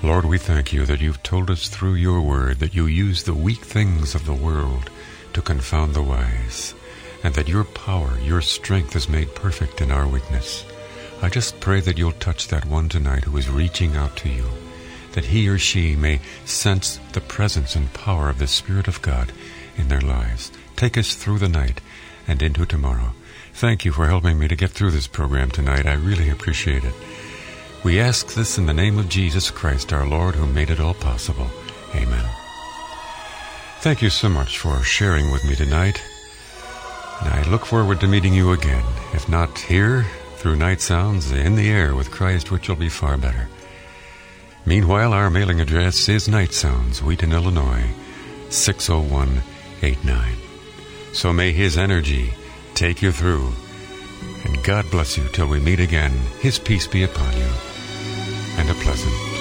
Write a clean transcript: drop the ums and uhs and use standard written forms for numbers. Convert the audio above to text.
Lord, we thank you that you've told us through your word that you use the weak things of the world to confound the wise, and that your power, your strength is made perfect in our weakness. I just pray that you'll touch that one tonight who is reaching out to you, that he or she may sense the presence and power of the Spirit of God in their lives. Take us through the night and into tomorrow. Thank you for helping me to get through this program tonight. I really appreciate it. We ask this in the name of Jesus Christ, our Lord, who made it all possible. Amen. Thank you so much for sharing with me tonight. And I look forward to meeting you again. If not here, through Night Sounds, in the air with Christ, which will be far better. Meanwhile, our mailing address is Night Sounds, Wheaton, Illinois, 60189. So may his energy take you through. And God bless you till we meet again. His peace be upon you. And a pleasant